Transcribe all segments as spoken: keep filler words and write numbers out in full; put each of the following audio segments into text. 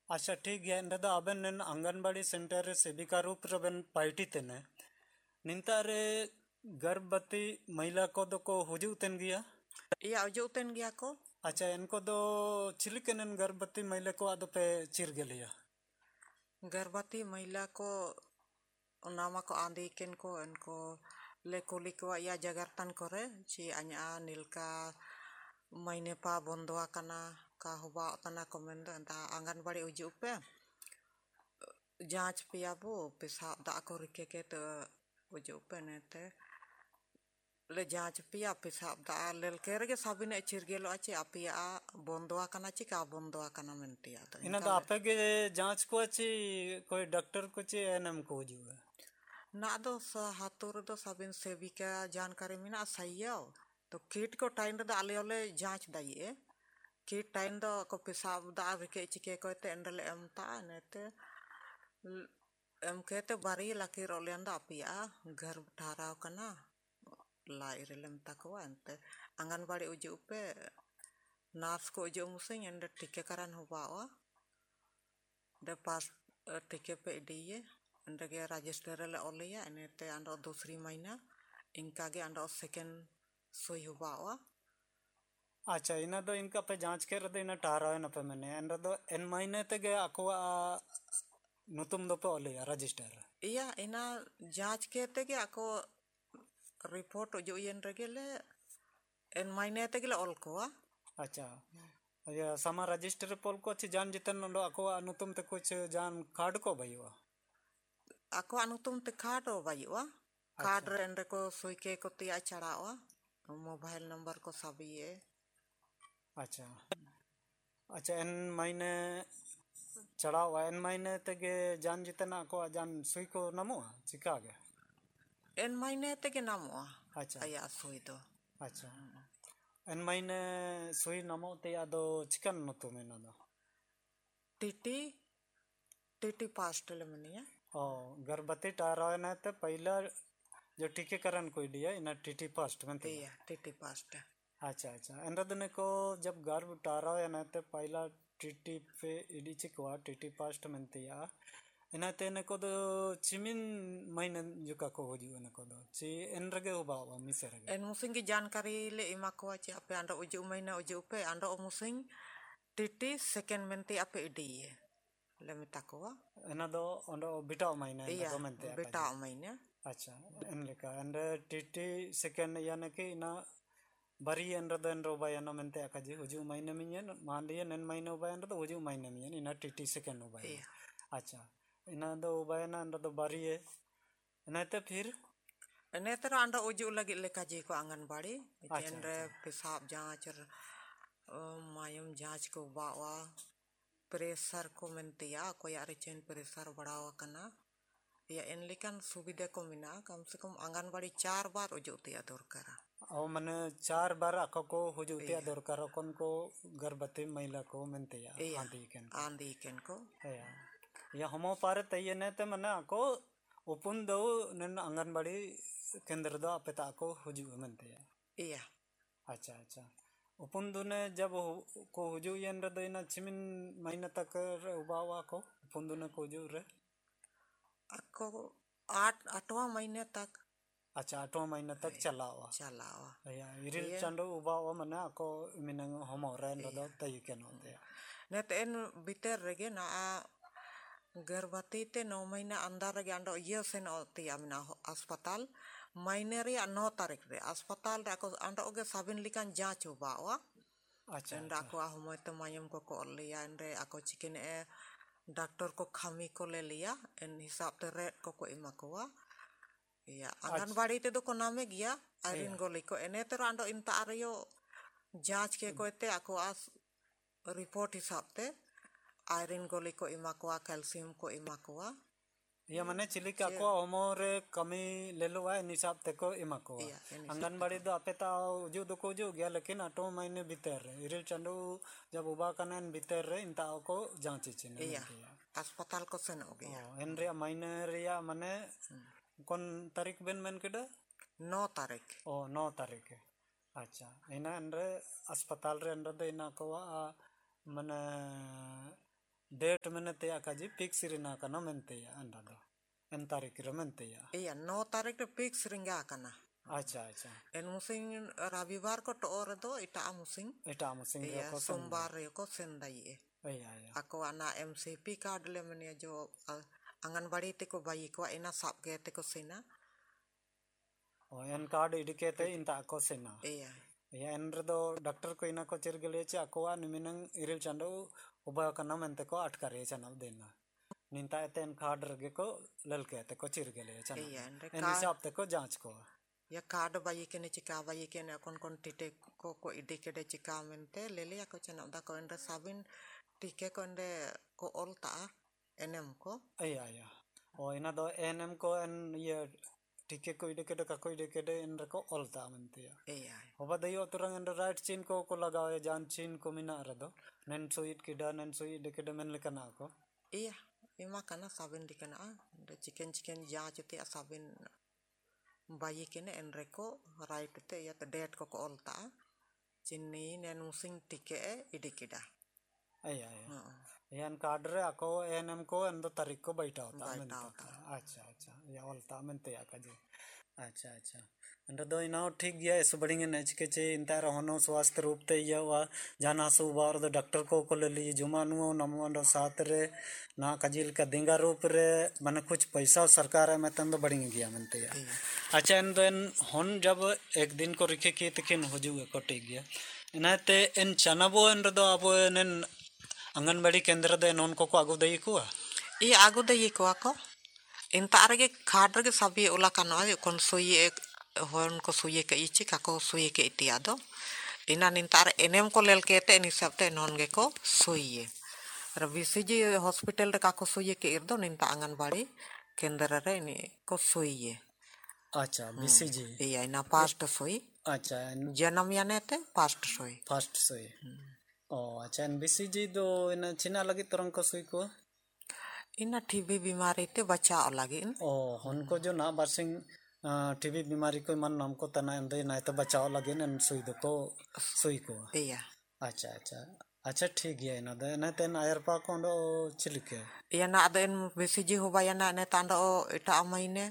अच्छा ठीक है इंदा दा आबेन नेन आंगनबाड़ी सेंटर रे सेविका रूप रबेन पार्टी तेने निंता रे गर्भवती महिला को दो को हुजू तेन गया iya ojo uten gya ko अच्छा इनको दो चिलिकनन गर्भवती महिला को आदो पे चिर गलिया गर्भवती महिला को nama ko andiken ko enko le kuli ko ya jagartan kore ci anya nilka maine pa bondwa kana ka hoba tana komendo enta anganwadi uji upe जांच पिया वो पिसा दा को रिके के तो uji upe nete le जांच पिया पिसा दा लेल kere ge sabine chirgelo achi apia bondwa kana ci ka bondwa kana mentia to इना दा आपे के जांच को अच्छी कोई डॉक्टर को चे एनएम को हुजू ना दो हाथोर दो साबिन सेविका जानकारी मिना सहिया तो कीट को टाइम द आले ओले जांच दाइए कीट टाइम द को पेशाब दा के चिके को ते एंडल एम ता नेते एम के ते बारी लाकी रोलेन दा पिया घर ठाराव कना लाई रेलम तको अंते आंगनबाड़ी उजे उpe नार्स को उजे मुसिंग एंड टिके करन होबावा दे पास टिके पे दिए अंडगे रजिस्टर ले ओलिया एनेते अंडो दूसरी महीना इनका गे अंडो सेकंड सोई हुआ अच्छा इना दो इनका पे जांच के रदे इना टारा है ना पे मैंने एंड दो एन महीने ते गे अकोवा नुतुम दो पे ओलिया रजिस्टर iya ina जांच के ते गे ako रिपोर्ट जो येन रगेले एन महीने ते गे ओल को अच्छा ये समा रजिस्टर पोल को अच्छी जान जितन नो अकोवा नुतुम ते कुछ जान कार्ड को भईवा ako anutum te कार्ड हो भईवा कार्ड रेंडे को सोई के को तिया चढ़ावा मोबाइल नंबर को सबिए अच्छा अच्छा एन महीने चढ़ावा एन महीने ते गे जान जितना को जान सुई को नमो चिका गे एन महीने ते गे नमो अच्छा आया सुई दो अच्छा एन महीने सुई नमो ते यादो चिकन नुतु में ना दो टीटी टीटी पास्ट ले मनिया ओ गर्भवती टारा ना ते पहला जो टीकाकरण कोई दिया इना टीटी पास्ट में ते टीटी पास्ट अच्छा अच्छा एंडदने को जब गर्भ टारा है ना ते पहला टीटी पे इडी चिकवा टीटी पास्ट में ते या इना ते ने को दो चिमिन महीने जो का को होजू ने को दो ची एन रगे हो बावा मिसे रगे एन मुसिंग की जानकारी ले इमा को ची आपे अंडो उजू महीना उजू पे अंडो मुसिंग टीटी सेकंड में ते आपे इडी है ले मिता को एना दो अंडो बिटा महीने ना को मेंते बिटा महीने अच्छा एन लेका एंड टीटी सेकंड यानी कि इना बरी एंड द एंड रोबा याना मेंते आकाजी हुजू महीने में ये मान लिए नन महीने ओबा एंड तो हुजू महीने में ये इना टीटी सेकंड ओबा अच्छा इना दो ओबा ना एंड तो बरी है इना ते फिर इने तो अंडा उजू लगी लेका जी को आंगनबाड़ी जेंडे पेशाब जांच मायम जांच को बावा प्रेशर को मेंतिया को यार चेन प्रेशर बढ़ावा कना या इन लेकिन सुविधा को मिना कम से कम आंगनबाड़ी चार बार उजुतिया दरकार ओ मने चार बार आको को हुजुतिया दरकार कोन को गर्भवती महिला को मेंतिया आंधी केन आंधी केन को या या हमो पारे तय ने ते मने आको ओपन दो नन आंगनबाड़ी केंद्र दो अपेता को हुजु मेंतिया iya अच्छा अच्छा ओपन दुने जब को हुजु येन रे इना चिमिन महीना तक उबावा को ओपन दुने को हुजु रे ako आठ आठवां महीने तक अच्छा आठवां महीने तक चलावा चलावा या इरिल चंडो उबावा मने आको मिनंग हमो रे न तय केन होते ने तेन भीतर रेगे ना गर्भवती ते नौ महीना अंदर रेगे अंडो ये से नती आमना अस्पताल महीने रे नौ तारीख रे अस्पताल रे को अंडो के साबिन लिकान जांच उबावा अच्छा अंडा को हमो तो मायम को को लिया एंडे आको चिकन ए डॉक्टर को खामी को ले लिया इन हिसाब से रेट को को इमा को या आंगनबाड़ी ते दो को नामे गया आयरन गोली को एने तो अंडो इंता आरियो जांच के को ते आको आस रिपोर्ट हिसाब से आयरन गोली को इमा को कैल्शियम को इमा को या माने चिलिका को हमरे कमी ले लो है हिसाब ते को इमा को आंगनबाड़ी दो अपेता जो दो को जो गया लेकिन आठो महीने भीतर इरिल चंडो जब उबा कनन भीतर रे इंता को जांच चिने अस्पताल को सेन हो गया एन रे महीने रिया माने कौन तारीख बेन मेन केडा नौ तारीख ओ नौ तारीख अच्छा इना एन रे अस्पताल रे अंदर दे इना को माने डेट मैंने तया काजी फिक्स रिना कना मेंतेया अंडा दो एन तारीख रे मेंतेया iya नौ तारीख रे फिक्स रिंगा kana अच्छा अच्छा en musing rabibar ko toor do ita musing एटा मुसिंग रे iya को sombar re ko sendai e अया अया ako ana M C P card le menia jo anganbadi te ko bayi ko ina sap ge te ko sina O N card इडिकेते इंता को सेना iya या N रे दो doctor को इना को चिरगले चे अकोवा निमिनंग इरिल चंडो उबा कना मेंते को अटकारे चनल देना निंता एते एन कार्ड रगे को ललके ते को चिरगले चनल iya endre एन हिसाब ते को जांच को ya card bayi ke ne chika bayi ke ne kon kon tite ko ko idikede chika mente lele ya ko chana da ko endre sabin tike ko ende ko olta enem ko अया अया ओ इना दो NM को N ये टिके को इडिकेटे का को इडिकेटे इन रे को ओलता मेंते iya होबा दयो तुरंग एंड राइट चिन को को लगावे जान चिन को मिना रदो नेन सुइट किडा नेन सुइ इडिकेटे मेन लेकना को iya ima kana sabin dikena ende chicken chicken ja chute sabin bayi kene endre ko right te ya date ko ko olta chinni nen musing tike idikida अया अया यान कार्ड रे अको एनएम को एंड दो तारीख को बैठा होता मेंते अच्छा अच्छा या ओलता मेंते या काजे अच्छा अच्छा अंडर दो इना ठीक गया इस बडिंग नेच के चे इंता रहनो स्वास्थ्य रूप ते या वा जाना सु बार दो डॉक्टर को को ले जुमानु नमो अंडो साथ रे ना कजिल का दिंगा रूप रे माने कुछ पैसा सरकार में तंद बडिंग गया मेंते या अच्छा एन देन होन जब एक दिन को रिखे के तकिन होजु को ठीक गया इनाते इन चनाबो एन दो अब नेन आंगनबाड़ी केंद्र दे नोन को को आगु दई को iya agu de yiko ako inta arge card ge sabi ula kano kon suye hon ko suye ke ichi kako suye ke itiado ina nintar enem ko lel kete ni sabte non ge ko suye rabisiji hospital re kako suye ke irdo ninta anganbadi kendra re ni ko suye अच्छा BCG iya ina past soi अच्छा janam yanete past soi first सोई ओ अच्छा N BCG दो इन चिना लगी तुरंग को सोई को ina tb बीमारी ते बचा लगी ओ उनको जो ना बरसिंग टीबी बीमारी को मन नाम को तना अंदे ना तो बचाव लगे न सोई दो को सोई को iya अच्छा अच्छा अच्छा ठीक है ना दे ना तेन आयर पा को ndo चिलके iya na aden BCG hobayana ne tanda o ita amaine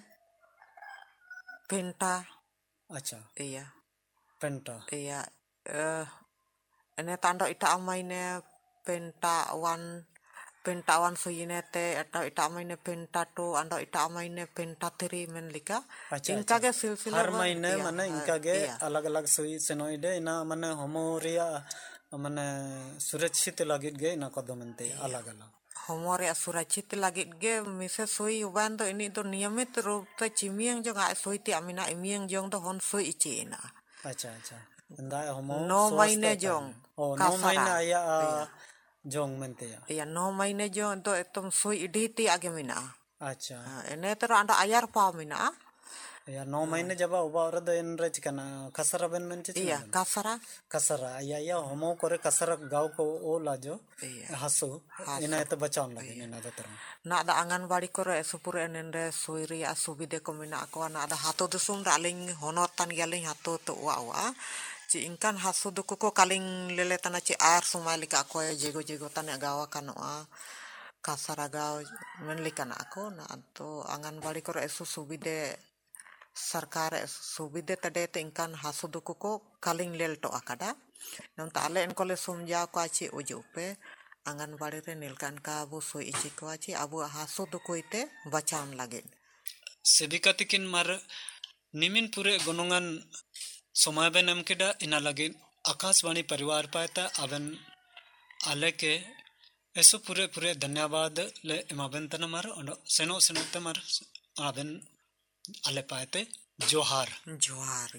penta अच्छा iya पेंटा iya eh ene tanda ita amaine penta one penta one suyine te atau ita amaine penta two ando ita amaine penta three men lika इनका के सिलसिला हर महीने माने इनका के अलग अलग सुई सेनोइडे इना माने होमोरिया माने सुरक्षित लागित गे इना कदमनते अलग अलग होमोरिया सुरक्षित लागित गे मिसे सुई उबान दो ini do नियमित रूप से चिमियंग जो गाय सुई ती अमिना इमियंग जोंग दो हन सुई इचिना अच्छा अच्छा इंदा होमो नौ महीने जोंग ओ नौ महीने या जोंग मेंते या या नौ महीने जोंग तो तुम सुई इडीती आगे मिना अच्छा ene tero anda ayar pa mina या नौ महीने जब उबा और द इन रच कना कसरा बन मन चे iya kasara कसरा या या होमो करे कसरा गाव को ओ लाजो हसु इना तो बचान लगे इना द तरह na ada anganbadi kore supure enende suiri asubide ko mina ko na ada hato dusum raling honotan galing hato to wa wa ci ingkan hasu duku ko kaling lele tana ci air sumali ka ko jego jego tana gawa kanoa kasara gaw menlikan ako na to anganbadi kore esu subide sarkar subide tade te ingkan hasu duku ko kaling lel to akada non tale en kole sumja ko aci ujupe anganwadi रे नीलकान का अबो सोई इची को आची अबो हासो दो कोइते बचान लगे सेविका तिकिन मार निमिन पूरे गुणगान समय बेन एम केडा इना लगे आकाशवाणी परिवार पाता अबन आले के ऐसो पूरे पूरे धन्यवाद ले इमाबन तना मार सेनो सेनो ते मार अबन आले पाते जोहार जोहार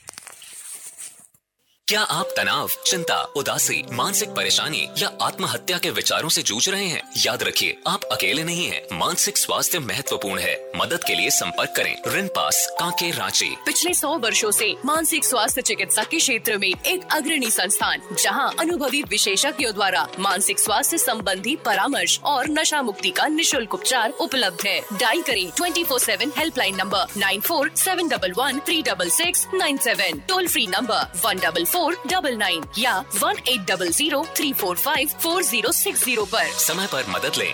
क्या आप तनाव, चिंता, उदासी, मानसिक परेशानी या आत्महत्या के विचारों से जूझ रहे हैं? याद रखिए, आप अकेले नहीं हैं। मानसिक स्वास्थ्य महत्वपूर्ण है। मदद के लिए संपर्क करें रिन पास कांके रांची। पिछले सौ वर्षों से मानसिक स्वास्थ्य चिकित्सा के क्षेत्र में एक अग्रणी संस्थान, जहां अनुभवी विशेषज्ञों द्वारा मानसिक स्वास्थ्य संबंधी परामर्श और नशा मुक्ति का निशुल्क उपचार उपलब्ध है। डायल करें twenty four seven helpline number nine four seven one one three six six nine seven, toll free number one double four double nine या one eight double zero three four five four zero six zero पर। समय पर मदद लें